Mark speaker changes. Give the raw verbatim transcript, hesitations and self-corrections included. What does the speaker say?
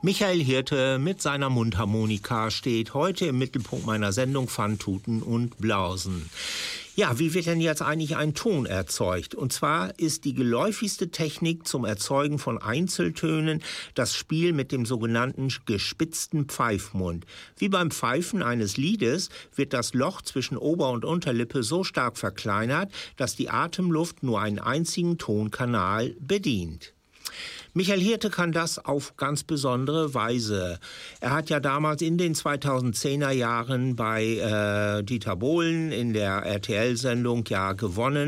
Speaker 1: Michael Hirte mit seiner Mundharmonika steht heute im Mittelpunkt meiner Sendung Pfannkuchen und Blausen. Ja, wie wird denn jetzt eigentlich ein Ton erzeugt? Und zwar ist die geläufigste Technik zum Erzeugen von Einzeltönen das Spiel mit dem sogenannten gespitzten Pfeifmund. Wie beim Pfeifen eines Liedes wird das Loch zwischen Ober- und Unterlippe so stark verkleinert, dass die Atemluft nur einen einzigen Tonkanal bedient. Michael Hirte kann das auf ganz besondere Weise. Er hat ja damals in den zweitausendzehner Jahren bei äh, Dieter Bohlen in der R T L-Sendung ja gewonnen.